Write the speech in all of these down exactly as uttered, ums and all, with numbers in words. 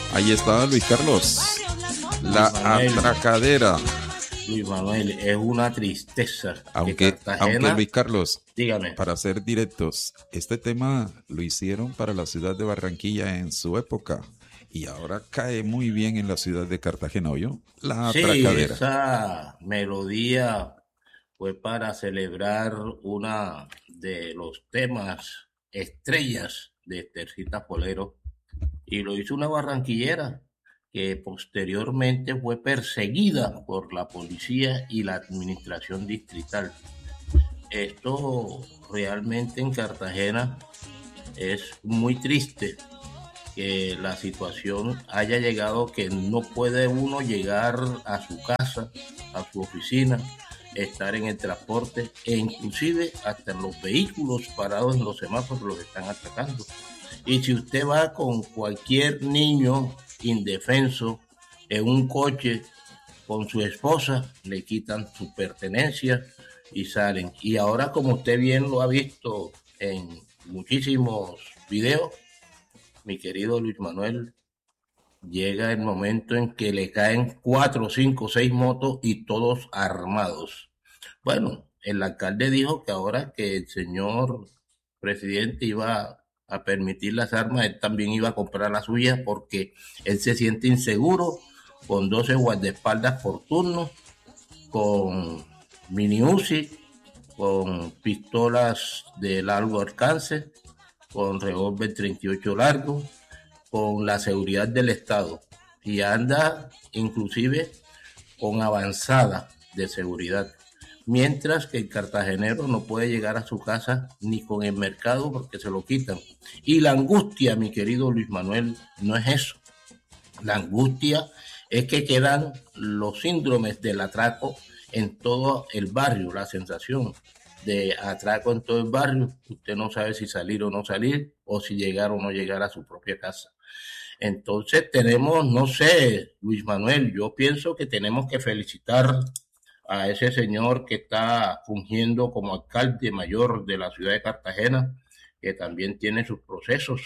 Ahí está Luis Carlos, la atracadera. Luis Manuel, es una tristeza. Aunque, Cartagena, aunque Luis Carlos, dígame. Para ser directos, este tema lo hicieron para la ciudad de Barranquilla en su época y ahora cae muy bien en la ciudad de Cartagena, ¿oyó? La Sí, atracadera. Esa melodía fue para celebrar una de los temas estrellas de Tercita Polero y lo hizo una barranquillera que posteriormente fue perseguida por la policía y la administración distrital. Esto realmente en Cartagena es muy triste que la situación haya llegado que no puede uno llegar a su casa, a su oficina, estar en el transporte e inclusive hasta en los vehículos parados en los semáforos los están atacando. Y si usted va con cualquier niño indefenso en un coche con su esposa, le quitan sus pertenencias y salen. Y ahora, como usted bien lo ha visto en muchísimos videos, mi querido Luis Manuel, llega el momento en que le caen cuatro, cinco, seis motos y todos armados. Bueno, el alcalde dijo que ahora que el señor presidente iba a permitir las armas, él también iba a comprar las suyas porque él se siente inseguro con doce guardaespaldas por turno, con mini Uzi, con pistolas de largo alcance, con revólver treinta y ocho largo, con la seguridad del Estado y anda inclusive con avanzada de seguridad. Mientras que el cartagenero no puede llegar a su casa ni con el mercado porque se lo quitan. Y la angustia, mi querido Luis Manuel, no es eso. La angustia es que quedan los síndromes del atraco en todo el barrio, la sensación de atraco en todo el barrio. Usted no sabe si salir o no salir, o si llegar o no llegar a su propia casa. Entonces tenemos, no sé, Luis Manuel, yo pienso que tenemos que felicitar a ese señor que está fungiendo como alcalde mayor de la ciudad de Cartagena, que también tiene sus procesos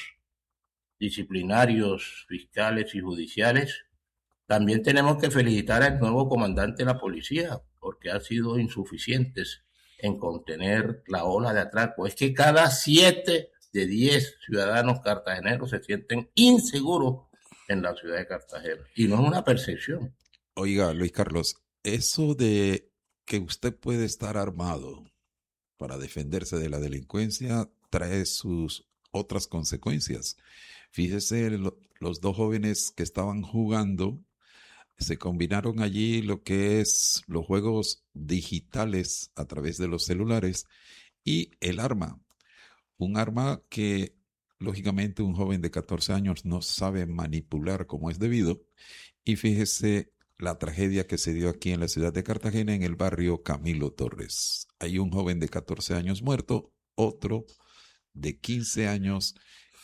disciplinarios, fiscales y judiciales. También tenemos que felicitar al nuevo comandante de la policía, porque han sido insuficientes en contener la ola de atraco. Es que cada siete de diez ciudadanos cartageneros se sienten inseguros en la ciudad de Cartagena. Y no es una percepción. Oiga, Luis Carlos, eso de que usted puede estar armado para defenderse de la delincuencia trae sus otras consecuencias. Fíjese, lo, los dos jóvenes que estaban jugando, se combinaron allí lo que es los juegos digitales a través de los celulares y el arma. Un arma que, lógicamente, un joven de catorce años no sabe manipular como es debido. Y fíjese la tragedia que se dio aquí en la ciudad de Cartagena, en el barrio Camilo Torres. Hay un joven de catorce años muerto, otro de quince años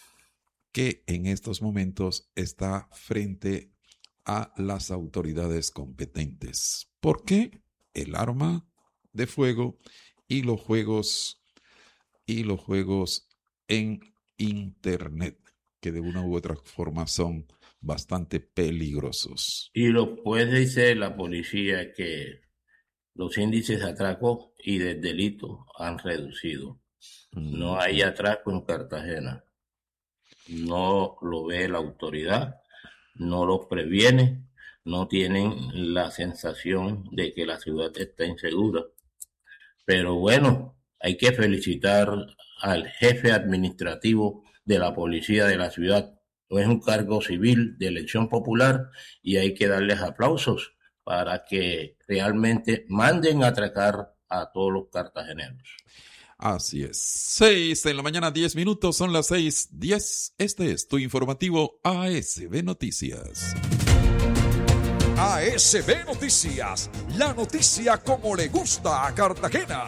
que en estos momentos está frente a las autoridades competentes. ¿Por qué? El arma de fuego y los juegos y los juegos en internet, que de una u otra forma son bastante peligrosos. Y lo puede decir la policía que los índices de atraco y de delito han reducido. Mm. No hay atraco en Cartagena. No lo ve la autoridad, no los previene, no tienen la sensación de que la ciudad está insegura. Pero bueno, hay que felicitar al jefe administrativo de la policía de la ciudad. No es un cargo civil de elección popular y hay que darles aplausos para que realmente manden a atracar a todos los cartageneros. Así es. Seis en la mañana, diez minutos, son las seis, diez. Este es tu informativo A S B Noticias. A S B Noticias, la noticia como le gusta a Cartagena.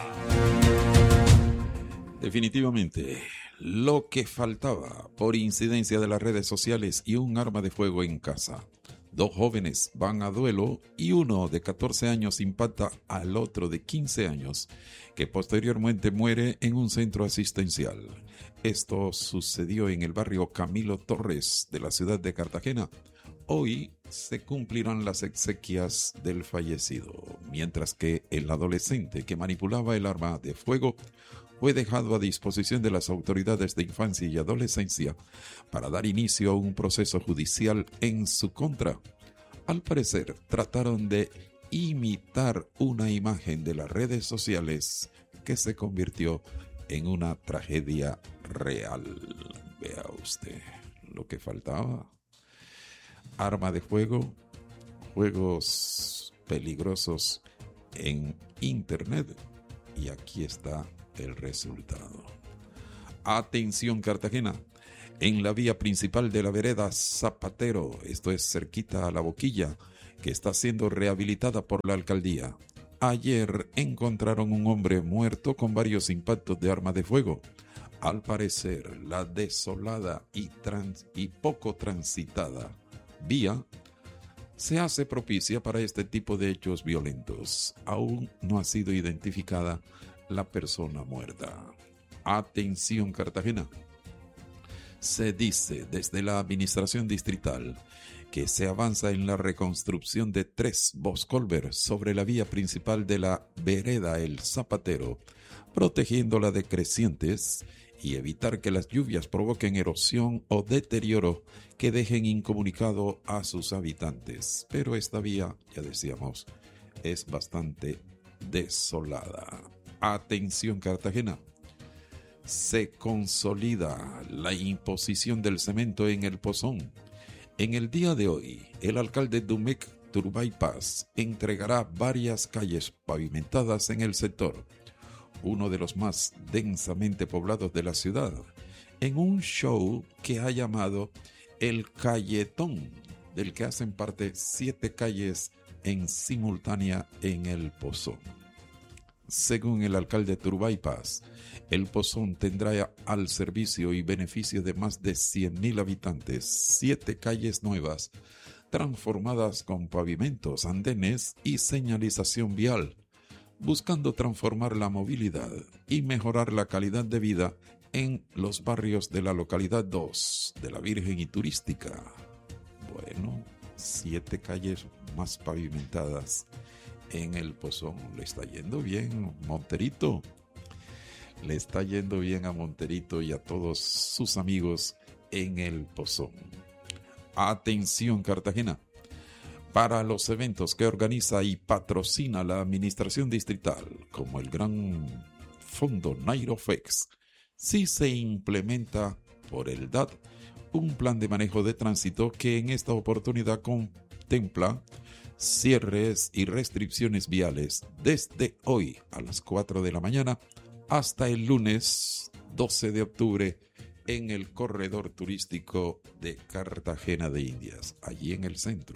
Definitivamente, lo que faltaba por incidencia de las redes sociales y un arma de fuego en casa. Dos jóvenes van a duelo y uno de catorce años impacta al otro de quince años, que posteriormente muere en un centro asistencial. Esto sucedió en el barrio Camilo Torres de la ciudad de Cartagena. hoy se cumplirán las exequias del fallecido, mientras que el adolescente que manipulaba el arma de fuego fue dejado a disposición de las autoridades de infancia y adolescencia para dar inicio a un proceso judicial en su contra. Al parecer, trataron de imitar una imagen de las redes sociales que se convirtió en una tragedia real. Vea usted lo que faltaba. Arma de fuego, juegos peligrosos en internet, y aquí está el resultado. Atención Cartagena, en la vía principal de la vereda Zapatero, esto es cerquita a La Boquilla, que está siendo rehabilitada por la alcaldía. Ayer encontraron un hombre muerto con varios impactos de arma de fuego. Al parecer, la desolada y, trans- y poco transitada vía se hace propicia para este tipo de hechos violentos. Aún no ha sido identificada la persona muerta. Atención Cartagena. Se dice desde la administración distrital que se avanza en la reconstrucción de tres boscolver sobre la vía principal de la vereda El Zapatero, protegiéndola de crecientes y evitar que las lluvias provoquen erosión o deterioro que dejen incomunicado a sus habitantes. Pero esta vía, ya decíamos, es bastante desolada. Atención Cartagena. Se consolida la imposición del cemento en el Pozón. En el día de hoy, el alcalde Dumec Turbay Paz entregará varias calles pavimentadas en el sector, uno de los más densamente poblados de la ciudad, en un show que ha llamado El Calletón, del que hacen parte siete calles en simultánea en el Pozón. Según el alcalde Turbay Paz, el Pozón tendrá al servicio y beneficio de más de cien mil habitantes siete calles nuevas, transformadas con pavimentos, andenes y señalización vial, buscando transformar la movilidad y mejorar la calidad de vida en los barrios de la localidad dos de la Virgen y Turística. Bueno, siete calles más pavimentadas en el Pozón. Le está yendo bien, Monterito. Le está yendo bien a Monterito y a todos sus amigos en el Pozón. Atención Cartagena. Para los eventos que organiza y patrocina la administración distrital, como el gran fondo Nairofex, sí se implementa por el D A T un plan de manejo de tránsito que en esta oportunidad contempla cierres y restricciones viales desde hoy a las cuatro de la mañana hasta el lunes doce de octubre en el corredor turístico de Cartagena de Indias, allí en el centro.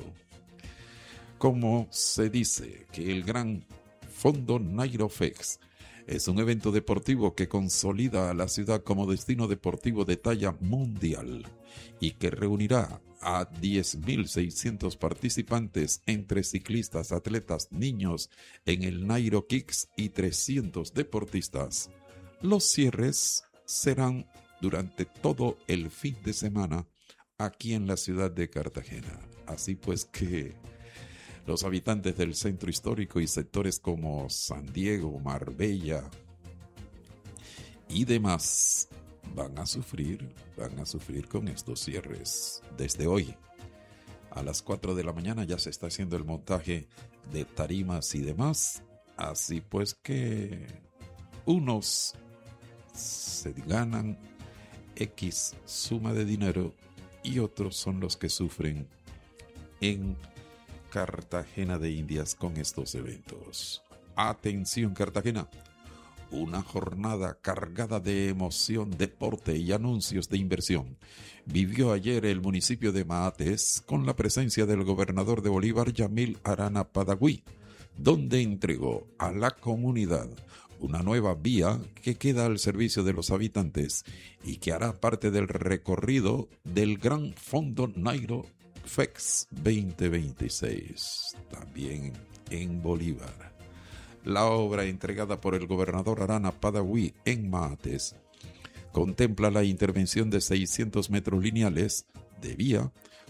Como se dice que el gran fondo Nairofex es un evento deportivo que consolida a la ciudad como destino deportivo de talla mundial y que reunirá a diez mil seiscientos participantes entre ciclistas, atletas, niños en el Nairo Kicks y trescientos deportistas. Los cierres serán durante todo el fin de semana aquí en la ciudad de Cartagena. Así pues que los habitantes del centro histórico y sectores como San Diego, Marbella y demás van a sufrir, van a sufrir con estos cierres. Desde hoy a las cuatro de la mañana ya se está haciendo el montaje de tarimas y demás. Así pues que unos se ganan X suma de dinero y otros son los que sufren en Cartagena de Indias con estos eventos. Atención Cartagena, una jornada cargada de emoción, deporte y anuncios de inversión vivió ayer el municipio de Maates con la presencia del gobernador de Bolívar, Yamil Arana Padaví, donde entregó a la comunidad una nueva vía que queda al servicio de los habitantes y que hará parte del recorrido del Gran Fondo Nairo Fex veinte veintiséis, también en Bolívar. La obra entregada por el gobernador Arana Padaví en Maates contempla la intervención de seiscientos metros lineales de vía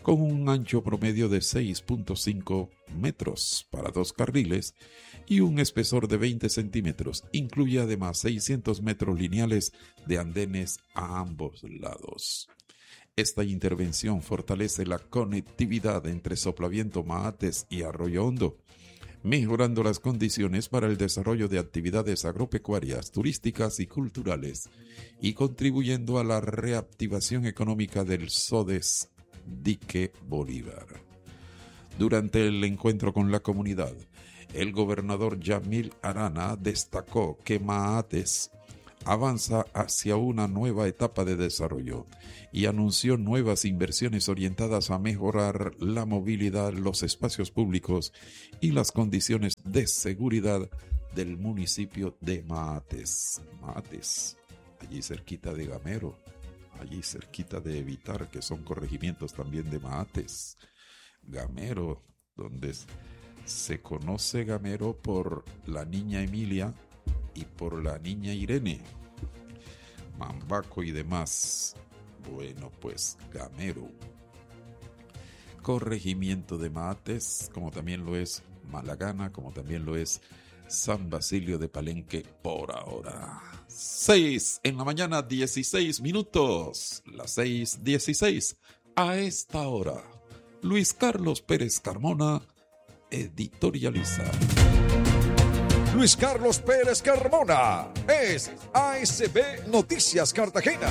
con un ancho promedio de seis punto cinco metros para dos carriles y un espesor de veinte centímetros. Incluye además seiscientos metros lineales de andenes a ambos lados. Esta intervención fortalece la conectividad entre Soplaviento Maates y Arroyo Hondo, mejorando las condiciones para el desarrollo de actividades agropecuarias, turísticas y culturales, y contribuyendo a la reactivación económica del SODES Dique Bolívar. Durante el encuentro con la comunidad, el gobernador Yamil Arana destacó que Maates avanza hacia una nueva etapa de desarrollo y anunció nuevas inversiones orientadas a mejorar la movilidad, los espacios públicos y las condiciones de seguridad del municipio de Maates. Maates, allí cerquita de Gamero, allí cerquita de Evitar, que son corregimientos también de Maates. Gamero, donde se conoce Gamero por la niña Emilia y por la niña Irene, Mambaco y demás. Bueno, pues Gamero, corregimiento de Maates, como también lo es Malagana, como también lo es San Basilio de Palenque por ahora. Seis en la mañana, dieciséis minutos. Las seis dieciséis. A esta hora, Luis Carlos Pérez Carmona editorializa. Luis Carlos Pérez Carmona es A S B Noticias Cartagena.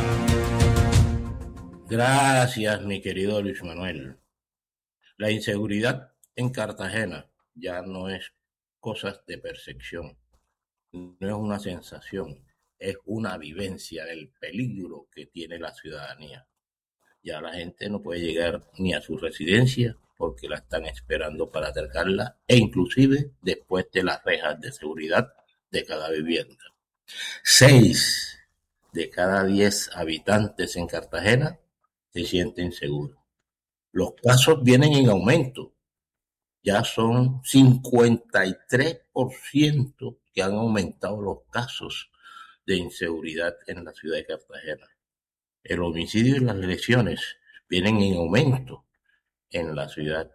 Gracias, mi querido Luis Manuel. La inseguridad en Cartagena ya no es cosas de percepción, no es una sensación, es una vivencia del peligro que tiene la ciudadanía. Ya la gente no puede llegar ni a su residencia porque la están esperando para atracarla, e inclusive después de las rejas de seguridad de cada vivienda. Seis de cada diez habitantes en Cartagena se sienten seguros. Los casos vienen en aumento. Ya son cincuenta y tres por ciento que han aumentado los casos de inseguridad en la ciudad de Cartagena. El homicidio y las lesiones vienen en aumento en la ciudad.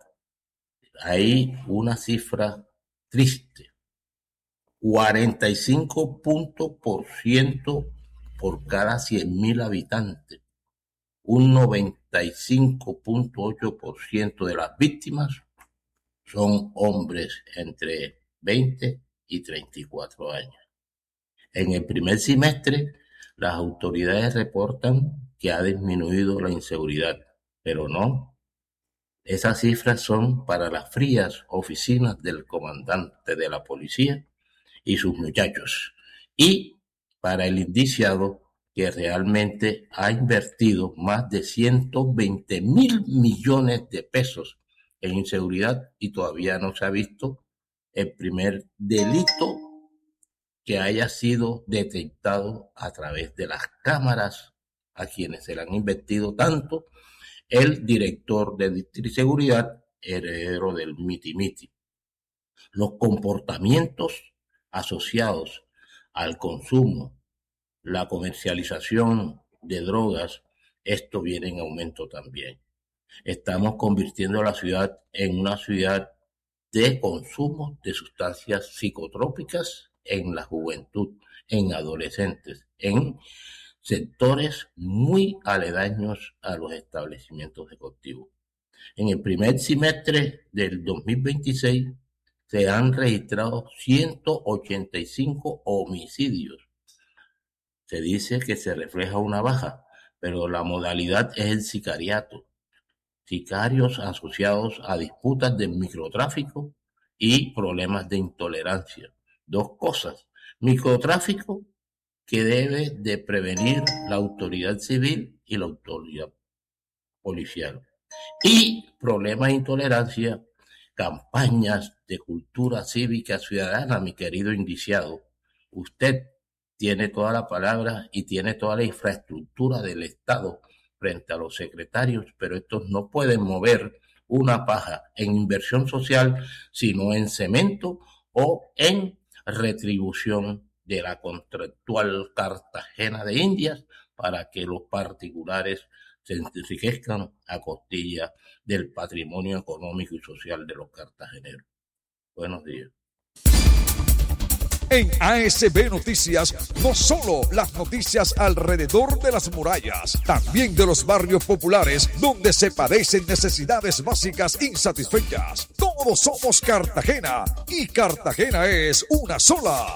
Hay una cifra triste. cuarenta y cinco puntos por ciento por cada cien mil habitantes. Un noventa y cinco punto ocho por ciento de las víctimas son hombres entre veinte y treinta y cuatro años. En el primer semestre, las autoridades reportan que ha disminuido la inseguridad, pero no. Esas cifras son para las frías oficinas del comandante de la policía y sus muchachos, y para el indiciado, que realmente ha invertido más de ciento veinte mil millones de pesos en inseguridad y todavía no se ha visto el primer delito que haya sido detectado a través de las cámaras a quienes se le han invertido tanto el director de Distrito y Seguridad, heredero del Miti Miti. Los comportamientos asociados al consumo, la comercialización de drogas, esto viene en aumento también. Estamos convirtiendo la ciudad en una ciudad de consumo de sustancias psicotrópicas en la juventud, en adolescentes, en sectores muy aledaños a los establecimientos deportivos. En el primer semestre del dos mil veintiséis se han registrado ciento ochenta y cinco homicidios. Se dice que se refleja una baja, pero la modalidad es el sicariato. Sicarios asociados a disputas de microtráfico y problemas de intolerancia. Dos cosas. Microtráfico, que debe de prevenir la autoridad civil y la autoridad policial. Y problemas de intolerancia, campañas de cultura cívica ciudadana, mi querido indiciado. Usted tiene toda la palabra y tiene toda la infraestructura del Estado frente a los secretarios, pero estos no pueden mover una paja en inversión social, sino en cemento o en retribución de la contractual Cartagena de Indias para que los particulares se enriquezcan a costilla del patrimonio económico y social de los cartageneros. Buenos días. En A S B Noticias, no solo las noticias alrededor de las murallas, también de los barrios populares donde se padecen necesidades básicas insatisfechas. Todos somos Cartagena y Cartagena es una sola.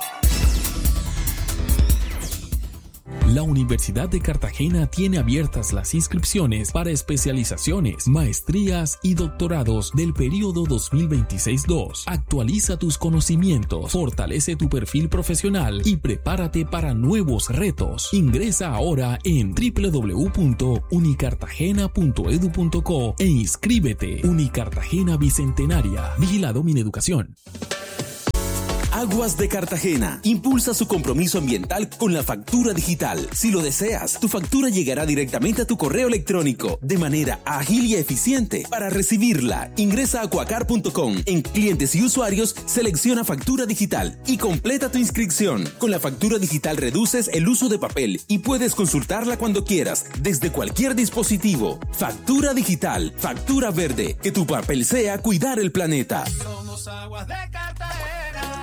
La Universidad de Cartagena tiene abiertas las inscripciones para especializaciones, maestrías y doctorados del periodo dos mil veintiséis dos. Actualiza tus conocimientos, fortalece tu perfil profesional y prepárate para nuevos retos. Ingresa ahora en doble u doble u doble u punto unicartagena punto edu punto co e inscríbete. Unicartagena Bicentenaria. Vigilado Mineducación. Aguas de Cartagena impulsa su compromiso ambiental con la factura digital. Si lo deseas, tu factura llegará directamente a tu correo electrónico de manera ágil y eficiente. Para recibirla, ingresa a acuacar punto com. En clientes y usuarios, selecciona factura digital y completa tu inscripción. Con la factura digital reduces el uso de papel y puedes consultarla cuando quieras, desde cualquier dispositivo. Factura digital, factura verde. Que tu papel sea cuidar el planeta. Somos Aguas de Cartagena.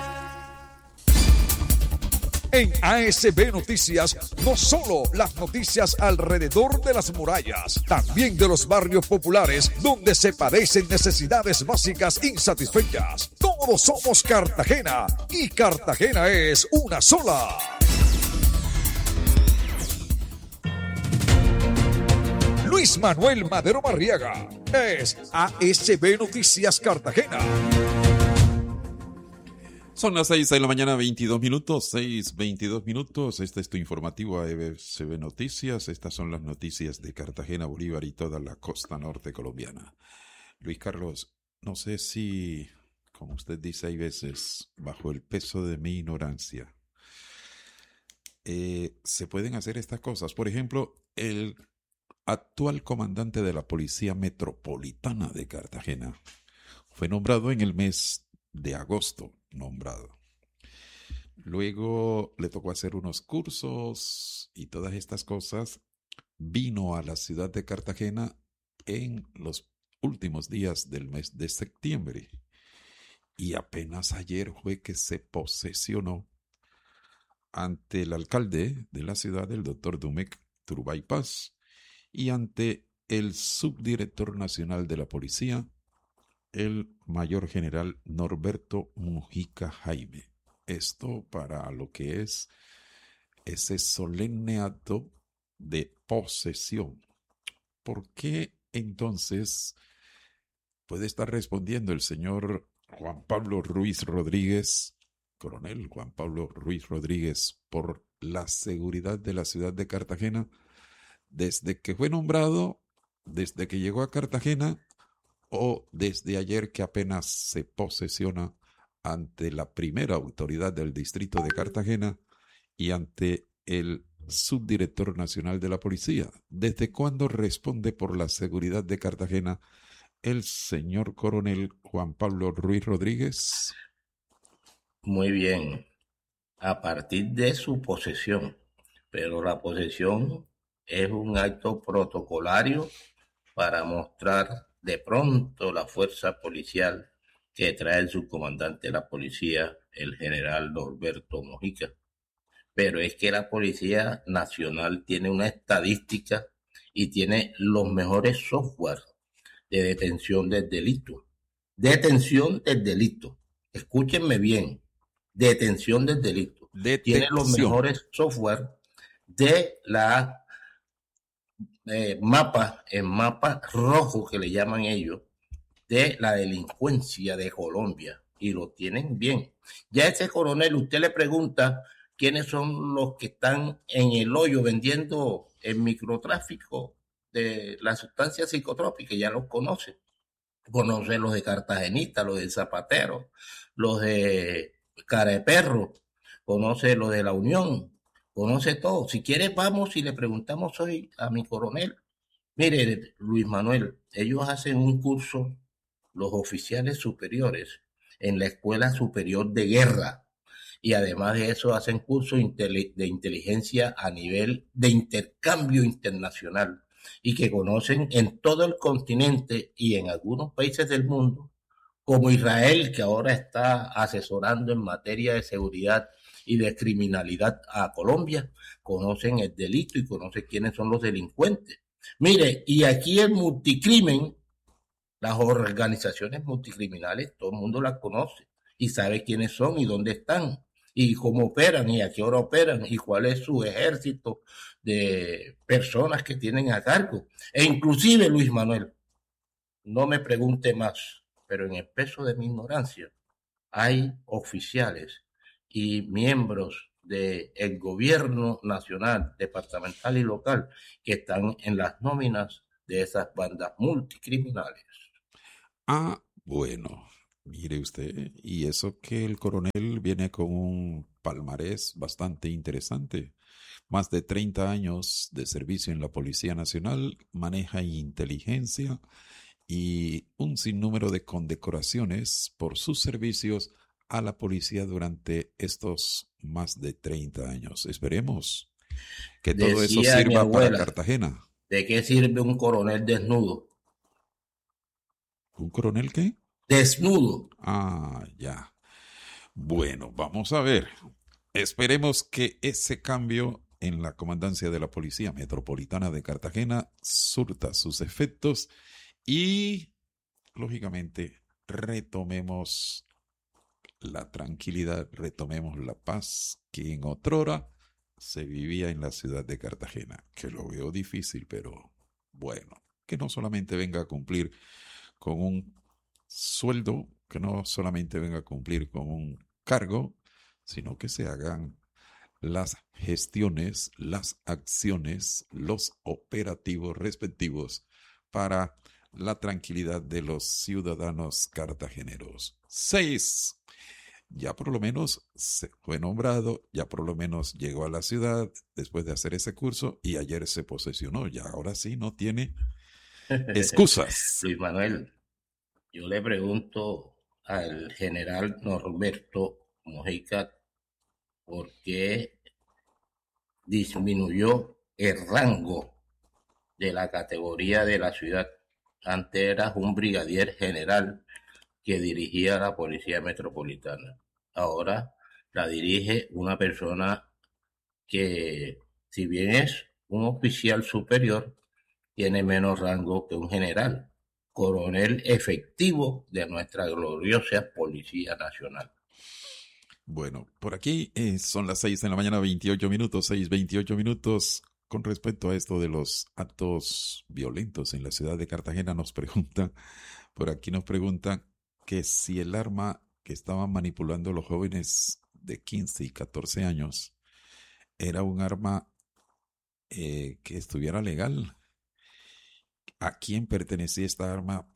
En A S B Noticias, no solo las noticias alrededor de las murallas, también de los barrios populares donde se padecen necesidades básicas insatisfechas. Todos somos Cartagena y Cartagena es una sola. Luis Manuel Madero Barriaga es A S B Noticias Cartagena. Son las seis de la mañana, veintidós minutos, seis, veintidós minutos. Este es tu informativo A S B Noticias. Estas son las noticias de Cartagena, Bolívar y toda la costa norte colombiana. Luis Carlos, no sé si, como usted dice, hay veces, bajo el peso de mi ignorancia, eh, se pueden hacer estas cosas. Por ejemplo, el actual comandante de la Policía Metropolitana de Cartagena fue nombrado en el mes de agosto. Nombrado. Luego le tocó hacer unos cursos y todas estas cosas. Vino a la ciudad de Cartagena en los últimos días del mes de septiembre. Y apenas ayer fue que se posesionó ante el alcalde de la ciudad, el doctor Dumek Turbay Paz, y ante el subdirector nacional de la policía, el mayor general Norberto Mujica Jaime. Esto para lo que es ese solemne acto de posesión. ¿Por qué entonces puede estar respondiendo el señor Juan Pablo Ruiz Rodríguez, coronel Juan Pablo Ruiz Rodríguez, por la seguridad de la ciudad de Cartagena desde que fue nombrado, desde que llegó a Cartagena, o desde ayer que apenas se posesiona ante la primera autoridad del distrito de Cartagena y ante el subdirector nacional de la policía? ¿Desde cuándo responde por la seguridad de Cartagena el señor coronel Juan Pablo Ruiz Rodríguez? Muy bien, a partir de su posesión, pero la posesión es un acto protocolario para mostrar de pronto la fuerza policial que trae el subcomandante de la policía, el general Norberto Mujica. Pero es que la Policía Nacional tiene una estadística y tiene los mejores software de detención del delito. Detención del delito. Escúchenme bien. Detención del delito. Detección. Tiene los mejores software de la Eh, mapa, el mapa rojo que le llaman ellos, de la delincuencia de Colombia, y lo tienen bien. Ya ese coronel, usted le pregunta quiénes son los que están en el hoyo vendiendo el microtráfico de las sustancias psicotrópicas, ya los conoce. Conoce los de Cartagenita, los de Zapatero, los de Cara de Perro, conoce los de La Unión, conoce todo. Si quieres, vamos y le preguntamos hoy a mi coronel. Mire, Luis Manuel, ellos hacen un curso, los oficiales superiores, en la Escuela Superior de Guerra. Y además de eso, hacen cursos de inteligencia a nivel de intercambio internacional. y que conocen en todo el continente y en algunos países del mundo, como Israel, que ahora está asesorando en materia de seguridad y de criminalidad a Colombia, conocen el delito y conocen quiénes son los delincuentes. Mire, y aquí el multicrimen, las organizaciones multicriminales, todo el mundo las conoce y sabe quiénes son y dónde están y cómo operan y a qué hora operan y cuál es su ejército de personas que tienen a cargo. E inclusive, Luis Manuel, no me pregunte más, pero en el peso de mi ignorancia hay oficiales y miembros del gobierno nacional, departamental y local que están en las nóminas de esas bandas multicriminales. Ah, bueno, mire usted, y eso que el coronel viene con un palmarés bastante interesante. Más de treinta años de servicio en la Policía Nacional, maneja inteligencia y un sinnúmero de condecoraciones por sus servicios a la policía durante estos más de treinta años. Esperemos que todo Decía eso sirva abuela, para Cartagena. ¿De qué sirve un coronel desnudo? ¿Un coronel qué? Desnudo. Ah, ya. Bueno, vamos a ver. Esperemos que ese cambio en la comandancia de la Policía Metropolitana de Cartagena surta sus efectos y, lógicamente, retomemos la tranquilidad, retomemos la paz que en otrora se vivía en la ciudad de Cartagena, que lo veo difícil, pero bueno, que no solamente venga a cumplir con un sueldo, que no solamente venga a cumplir con un cargo, sino que se hagan las gestiones, las acciones, los operativos respectivos para la tranquilidad de los ciudadanos cartageneros. Seis. Ya por lo menos se fue nombrado, ya por lo menos llegó a la ciudad después de hacer ese curso y ayer se posesionó. Ya ahora sí no tiene excusas. Luis Manuel, yo le pregunto al general Norberto Mojica por qué disminuyó el rango de la categoría de la ciudad. Antes era un brigadier general que dirigía la Policía Metropolitana. Ahora la dirige una persona que, si bien es un oficial superior, tiene menos rango que un general, coronel efectivo de nuestra gloriosa Policía Nacional. Bueno, por aquí eh, son las seis de la mañana, veintiocho minutos, seis, veintiocho minutos. Con respecto a esto de los actos violentos en la ciudad de Cartagena, nos preguntan, por aquí nos preguntan que si el arma que estaban manipulando los jóvenes de quince y catorce años era un arma eh, que estuviera legal. ¿A quién pertenecía esta arma?